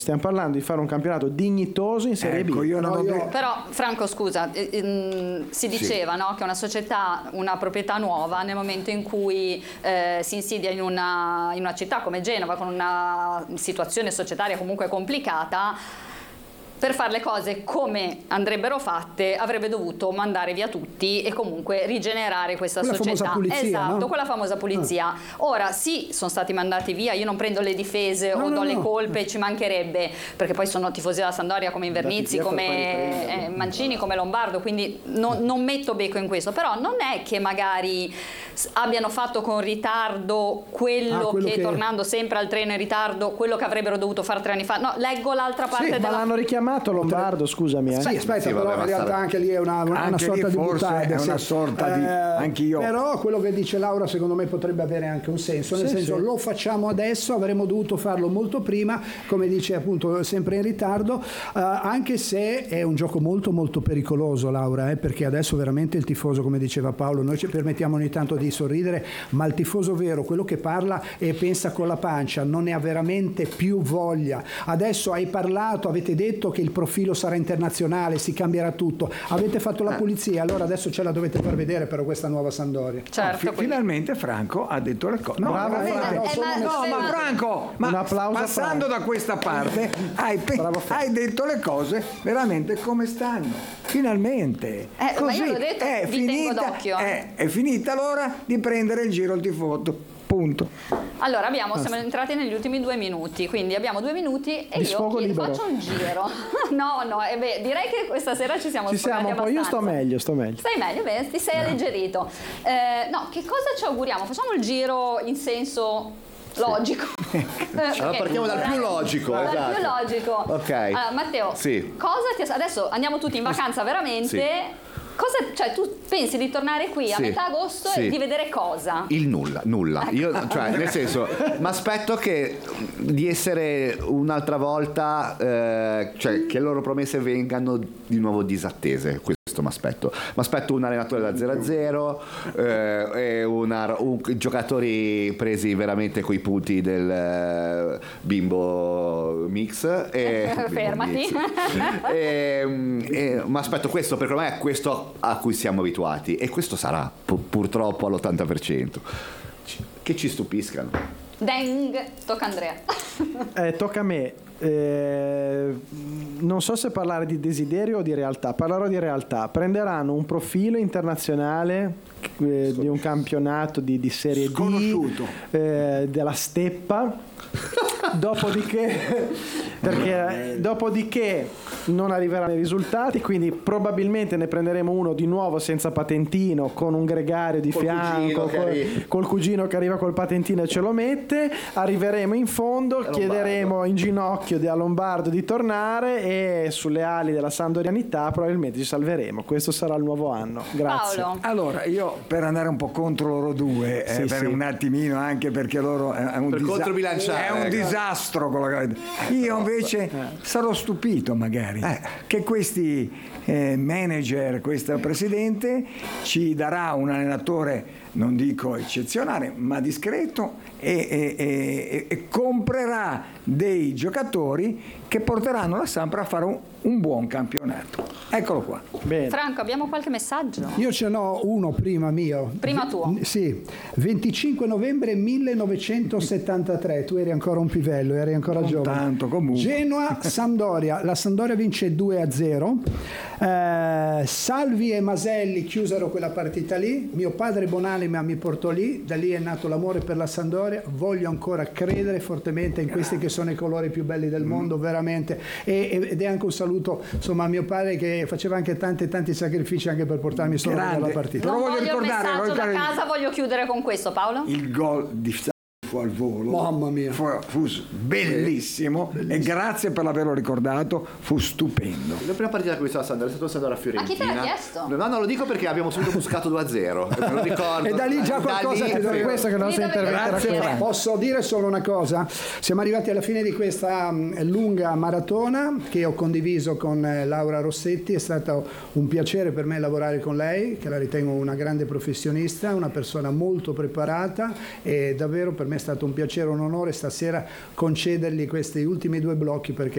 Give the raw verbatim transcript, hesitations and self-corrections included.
Stiamo parlando di fare un campionato dignitoso in Serie ecco, B. Io non no, io... Però Franco, scusa, eh, si diceva sì. no, che una società, una proprietà nuova, nel momento in cui eh, si insidia in una, in una città come Genova, con una situazione societaria comunque complicata, per fare le cose come andrebbero fatte avrebbe dovuto mandare via tutti e comunque rigenerare questa quella società. Pulizia, esatto, no? quella famosa pulizia. Ah. Ora sì, sono stati mandati via, io non prendo le difese no, o no, do no. le colpe, ci mancherebbe, perché poi sono tifosi della Sampdoria come Invernizzi, come eh, Mancini, come Lombardo, quindi non, non metto becco in questo, però non è che magari abbiano fatto con ritardo quello, ah, quello che, che tornando sempre al treno in ritardo, quello che avrebbero dovuto fare tre anni fa. No, leggo l'altra parte sì, della... ma l'hanno richiamato Lombardo, scusami. Eh. Sì, aspetta, sì, però in realtà anche lì è una, una, una sorta di buttata. È una sorta di... Eh, anch'io. Però quello che dice Laura secondo me potrebbe avere anche un senso, nel sì, senso sì. lo facciamo adesso, avremmo dovuto farlo molto prima, come dice appunto sempre in ritardo, uh, anche se è un gioco molto molto pericoloso, Laura, eh, perché adesso veramente il tifoso, come diceva Paolo, noi ci permettiamo ogni tanto di sorridere, ma il tifoso vero, quello che parla e pensa con la pancia, non ne ha veramente più voglia. Adesso hai parlato, avete detto che il profilo sarà internazionale, si cambierà tutto, avete fatto la pulizia, allora adesso ce la dovete far vedere però questa nuova Sampdoria. Certo, no, fi- finalmente Franco ha detto le cose. No, bravo, no, Franco. no, no, ma Franco, ma un applauso passando Franco. da questa parte hai, pe- hai detto le cose veramente come stanno. Finalmente. Eh, Così ma io l'ho detto, è vi finita, tengo d'occhio. È, è finita l'ora di prendere il giro al tifoso. Punto. Allora abbiamo, siamo entrati negli ultimi due minuti, quindi abbiamo due minuti e Di io chiedo, faccio un giro. no, no, eh beh, direi che questa sera ci siamo ci sfogati siamo, poi io sto meglio, sto meglio. Stai meglio, bene, ti sei no. alleggerito. Eh, no, che cosa ci auguriamo? Facciamo il giro in senso logico. Sì. Allora partiamo dal più logico. Dal esatto. più logico. Ok. Allora, Matteo, sì. cosa ti adesso andiamo tutti in vacanza veramente. Sì. Cosa, cioè tu pensi di tornare qui a sì, metà agosto sì. e di vedere cosa? Il nulla, nulla. Ecco. Io, cioè, nel senso, mi aspetto che di essere un'altra volta, eh, cioè che le loro promesse vengano di nuovo disattese. Questo mi aspetto. Mi aspetto un allenatore da zero a zero, eh, e una, un, giocatori presi veramente coi punti del eh, bimbo mix. E, Fermati. Mix. e, e, mi aspetto questo perché ormai è questo a cui siamo abituati e questo sarà pu- purtroppo all'ottanta per cento. Che ci stupiscano. Deng, tocca a Andrea. eh, tocca a me. Eh, non so se parlare di desiderio o di realtà. Parlerò di realtà. Prenderanno un profilo internazionale eh, di un campionato di, di Serie D, eh, della steppa. Dopodiché, perché dopodiché non arriveranno i risultati, quindi probabilmente ne prenderemo uno di nuovo senza patentino, con un gregario di col fianco, cugino col, col cugino che arriva col patentino e ce lo mette. Arriveremo in fondo, chiederemo in ginocchio a Lombardo di tornare e sulle ali della sandorianità probabilmente ci salveremo. Questo sarà il nuovo anno. Grazie. Paolo. Allora, io per andare un po' contro loro due, eh, sì, per sì. un attimino, anche perché loro è un, per disa- controbilanciare, è un ecco. disastro quello che... Io invece eh. sarò stupito magari eh. che questi eh, manager, questo presidente ci darà un allenatore, non dico eccezionale, ma discreto e, e, e, e comprerà dei giocatori che porteranno la Samp a fare un, un buon campionato. Eccolo qua. Bene. Franco, abbiamo qualche messaggio? Io ce n'ho uno prima mio. Prima tuo. Sì, venticinque novembre millenovecentosettantatré, tu eri ancora un pivello, eri ancora Non giovane. tanto, comunque. Genoa, Sampdoria, la Sampdoria vince due a zero, eh, Salvi e Maselli chiusero quella partita lì, mio padre Bonanima mi portò lì, da lì è nato l'amore per la Sampdoria, voglio ancora credere fortemente in questi che sono i colori più belli del mondo, veramente, e, ed è anche un saluto insomma a mio padre che faceva anche tanti tanti sacrifici anche per portarmi solo alla partita. Non Però voglio voglio il ricordare, messaggio voglio da ricordare- casa, voglio chiudere con questo, Paolo. Il gol di Sa- fu al volo, Mamma mia. fu, fu bellissimo, bellissimo e grazie per averlo ricordato, fu stupendo. La prima partita che ho visto la Sampdoria è stata Sampdoria Fiorentina. Ma chi te l'ha chiesto? No, non lo dico perché abbiamo subito buscato due a zero. Me lo ricordo. E da lì già qualcosa lì, ti do- Per questo che il nostro Lì dove intervento era grazie. così. Posso dire solo una cosa? Siamo arrivati alla fine di questa mh, lunga maratona che ho condiviso con eh, Laura Rossetti, è stato un piacere per me lavorare con lei, che la ritengo una grande professionista, una persona molto preparata e davvero per me è stato un piacere, un onore stasera concedergli questi ultimi due blocchi perché